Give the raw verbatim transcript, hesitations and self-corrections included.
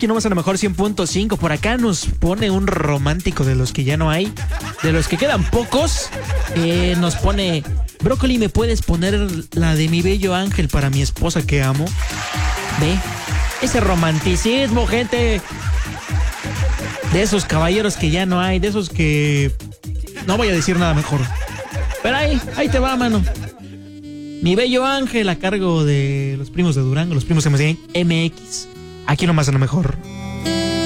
Aquí nomás a lo mejor cien punto cinco. Por acá nos pone un romántico de los que ya no hay, de los que quedan pocos. Eh, nos pone: Brócoli, ¿me puedes poner la de Mi Bello Ángel para mi esposa que amo? Ve, ese romanticismo, gente. De esos caballeros que ya no hay, de esos que... No voy a decir nada mejor. Pero ahí, ahí te va, mano. Mi Bello Ángel a cargo de los primos de Durango, los primos M X. Aquí nomás a lo mejor.